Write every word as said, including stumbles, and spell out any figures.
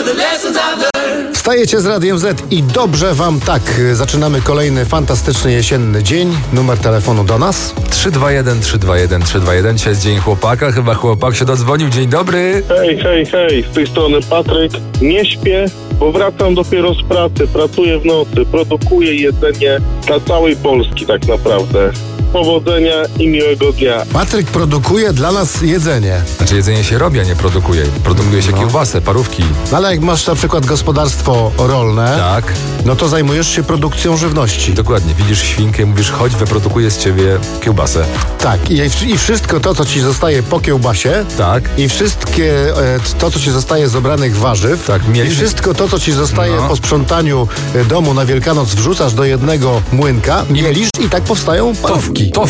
Wstajecie z Radiem Z i dobrze wam tak. Zaczynamy kolejny fantastyczny jesienny dzień. Numer telefonu do nas trzy dwa jeden, trzy dwa jeden, trzy dwa jeden. Dzisiaj jest dzień chłopaka. Chyba chłopak się dodzwonił. Dzień dobry. Hej, hej, hej. Z tej strony Patryk. Nie śpię, bo wracam dopiero z pracy. Pracuję w nocy. Produkuję jedzenie dla całej Polski tak naprawdę. Powodzenia i miłego dnia. Patryk produkuje dla nas jedzenie. Znaczy jedzenie się robi, a nie produkuje. Produkuje się No. kiełbasę, parówki. No ale jak masz na przykład gospodarstwo rolne, Tak. no to zajmujesz się produkcją żywności. Dokładnie. Widzisz świnkę i mówisz, chodź, wyprodukuję z ciebie kiełbasę. Tak, i, i wszystko to, co ci zostaje po kiełbasie, Tak. i wszystkie e, to, co ci zostaje z obranych warzyw, Tak, mieli- i wszystko to, co ci zostaje No. po sprzątaniu e, domu na Wielkanoc, wrzucasz do jednego młynka, mielisz i tak powstają parówki. To